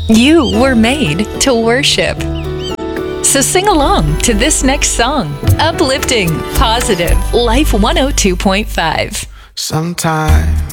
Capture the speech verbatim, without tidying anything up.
You were made to worship. So sing along to this next song. Uplifting, positive, Life one oh two point five. Sometimes